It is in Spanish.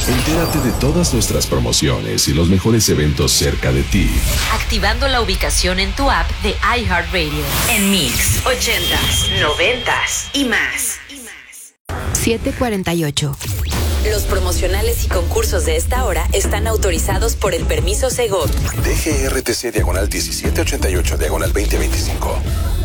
Entérate de todas nuestras promociones y los mejores eventos cerca de ti. Activando la ubicación en tu app de iHeartRadio. En Mix, 80s, 90s y más. 7:48. Los promocionales y concursos de esta hora están autorizados por el permiso Segov. DGRTC /1788 /2025.